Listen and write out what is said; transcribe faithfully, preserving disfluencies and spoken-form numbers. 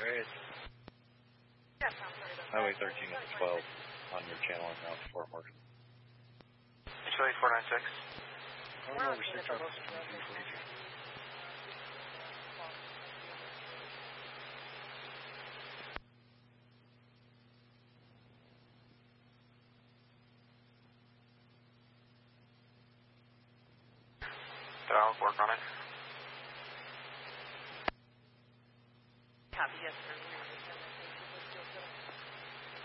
Great. Highway thirteen at twelve on your channel and route Fort Morgan. Chile four nine six. Going over six on three forty-two. I'll work on it. Copy, yes, sir.